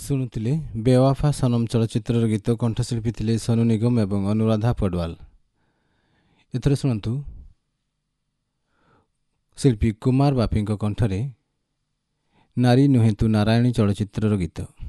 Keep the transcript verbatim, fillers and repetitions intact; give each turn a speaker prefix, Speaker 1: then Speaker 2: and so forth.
Speaker 1: ଶୁଣୁଥିଲେ ବେୱାଫା ସନମ ଚଳଚ୍ଚିତ୍ରର ଗୀତ। କଣ୍ଠଶିଳ୍ପୀ ଥିଲେ ସୋନୁ ନିଗମ ଏବଂ ଅନୁରାଧା ପଡୱାଲ। ଏଥର ଶୁଣନ୍ତୁ ଶିଳ୍ପୀ କୁମାର ବାପିଙ୍କ କଣ୍ଠରେ ନାରୀ ନୁହେଁ ତୁ ନାରାୟଣୀ ଚଳଚ୍ଚିତ୍ରର ଗୀତ।